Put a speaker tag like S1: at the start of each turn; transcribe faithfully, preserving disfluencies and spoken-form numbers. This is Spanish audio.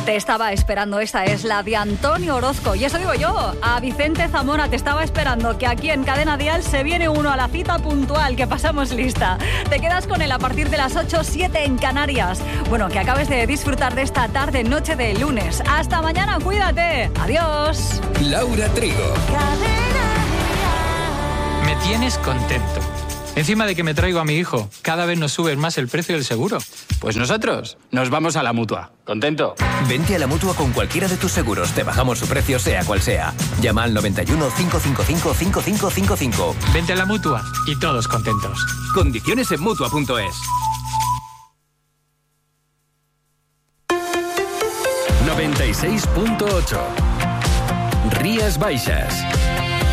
S1: Te estaba esperando, esta es la de Antonio Orozco. Y eso digo yo, a Vicente Zamora te estaba esperando, que aquí en Cadena Dial se viene uno a la cita puntual, que pasamos lista. Te quedas con él a partir de las ocho, siete en Canarias. Bueno, que acabes de disfrutar de esta tarde, noche de lunes. Hasta mañana, cuídate. Adiós.
S2: Laura Trigo.
S3: Me tienes contento. Encima de que me traigo a mi hijo, cada vez nos sube más el precio del seguro.
S4: Pues nosotros nos vamos a la Mutua. ¿Contento?
S2: Vente a la Mutua con cualquiera de tus seguros. Te bajamos su precio, sea cual sea. Llama al noventa y uno, cinco cinco cinco, cinco cinco cinco cinco.
S3: Vente a la Mutua y todos contentos.
S2: Condiciones en Mutua punto es.
S5: noventa y seis punto ocho. Rías Baixas.